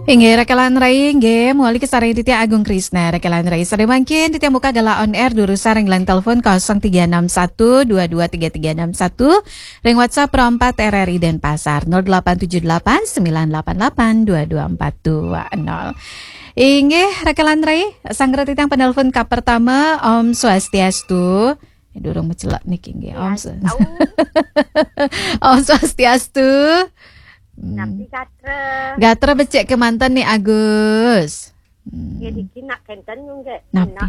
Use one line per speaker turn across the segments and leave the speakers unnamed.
Inge rekalan rai inge muali kesarang titia Agung Krisna rekalan rai sare mangkin titia muka gala on air duru sareng lan telepon 0361223361 ring WhatsApp Pro 4 RRI Denpasar 0878988242. Inge rekalan rai sanggra titiang penelpon ka pertama Om Swastiastu. Durung mecelak niki nggih Om. Om Swastiastu.
Nabi
Gatra becek ke mantan nih Agus.
Ya dikinak kenten juga.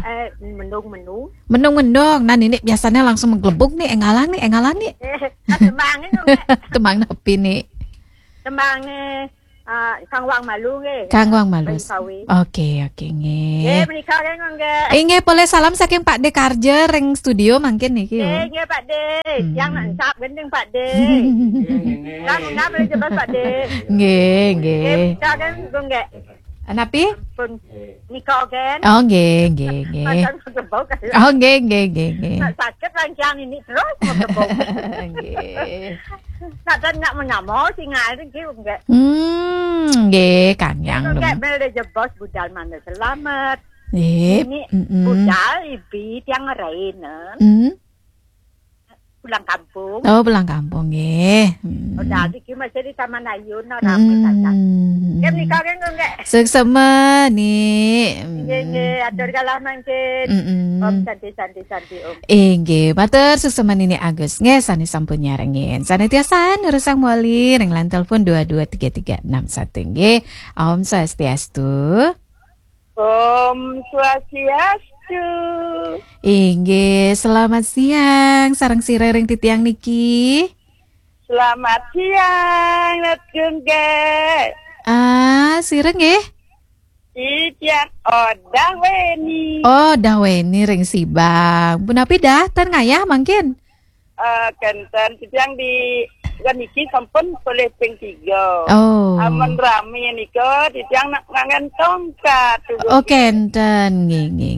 Menung. Nah ini biasanya langsung menggelebuk nih, engalang nih.
Tembangnya juga.
Tembang napi nih.
Tembangnya Kang Wang Malu nge.
Kang Wang Malu. Oke nge.
Menikah kan nge.
Inge boleh salam saking Pak De Karja ring studio mangkin nih kieu.
Nge Pak De. Yang nansap gendeng Pak De. Kan ngapa jebas Pak De.
Nge.
Menikah kan nge.
Napi?
Nikah kan.
Oh nge.
Macam gebau kan.
Oh nge.
Sakit rancang ini terus mau gebau.
Nge.
Nak menyamau singa itu gitu enggak.
Nggih, Kang Yang.
Enggak belde jebos budal mana selamat. Ini budal ibi tiang reinen. Pulang kampung.
Oh, pulang kampung nggih.
Udah iki masih di Taman Ayun rame saja. Ya nikah kan enggak.
Seksema nih.
Nggih, atur kalah mangkin. Om santi Om.
Nggih, matur seksema ini Agus. Nggih, sani sampun nyarengin. Sani tiasan rusang muali ring lan telepon 223361 nggih. Om Swastiastu.
Om Swastiastu.
Inggih, selamat siang. Sareng sirering titiang niki.
Selamat siang, Netgun ge.
Sireng nggih.
Titiang Daweni.
Oh, Daweni ring Sibang. Punapi dah tan ngayah mangkin.
Kenten titiang di niki sampun boleh ping 3.
Oh.
Aman rame nika titiang nak ngangen tongkat.
Oh, kenten nggih.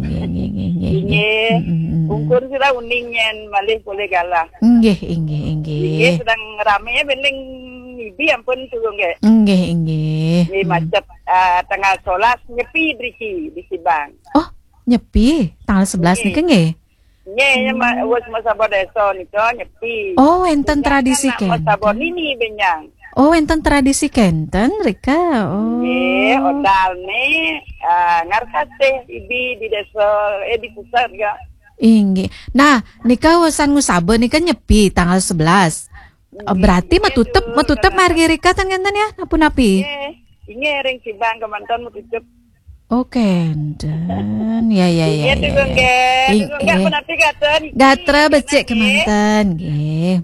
Ungkur sira uningen malih boleh galah.
Nggih.
Nggih sedang rame bening ibi ampun tuh nggih.
Nggih.
Nggih macet tanggal 11 nyepi di Sibang.
Oh, nyepi tanggal 11 niki nggih.
Nggih, wis masaba desa nika nyepi.
Oh, enten tradisi kenten.
Masaba nini benyang.
Oh, enten tradisi kenten Rika. Oh.
Nggih, odalne ngarkate ibi di desa di pusat ga.
Inggih. Nah, nika wasan ngusaba nika nyepi tanggal 11. Berarti metutup margi Rika tan kenten ya, napi.
Nggih, ring Sibang kemanton metutup.
Oh, kenten. Ya.
Iya, tuh enggak menapi gaten.
Gatra becek kemanten nggih.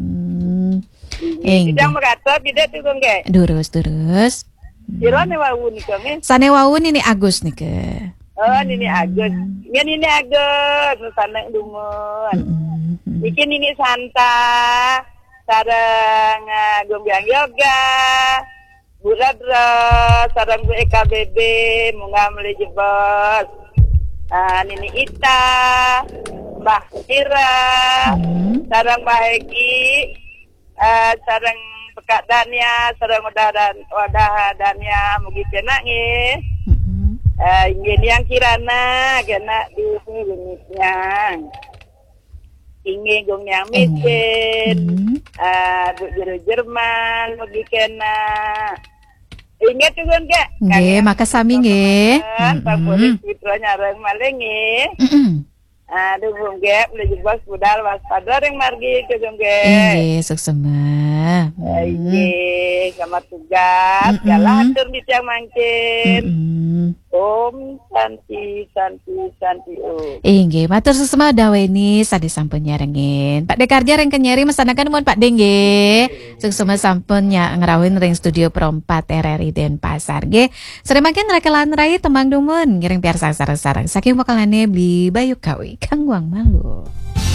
Tidak megata tidak tuh enggak.
Durus.
Irone wau nika nge.
Sane wau ini Agus nika.
Oh, ini Agus. Ini Agus, sanang dungun. Iki ini Santa. Sareng gombyang yoga. Buradra, sarang EKBB, munga meli jebos. Nini Ita, Mbah Ira, sarang Mbah Egi, sarang Pekak Dania, sarang wadah Dania, mugi kena nge. Ingin yang kirana, kena di sini limitnya. Ingin gong yang mesin, jero Jerman, mugi kena. Ingat juga enggak?
Nggih, makasami nggih.
Favorit itu nyareng maling nggih. Aduh enggak, boleh jebos budal waspada ring margi ke enggak.
Nggih, suksema.
Nggih, selamat tugas. Jalan atur di tiang mangkin. Om Santi Om.
Nggih, matur suksema Daweni sadi sampun nyarengin. Pak Dekarja ring kenyeri mesanakan mun Pak De nggih. Suksema sampun ngrawin ring studio Pro 4 RRI Denpasar nggih. Sare makin rekelan rai temang dumun ngiring piar sareng-sareng saking wakalane Bli Bayu Kawi Kang Wang Malu.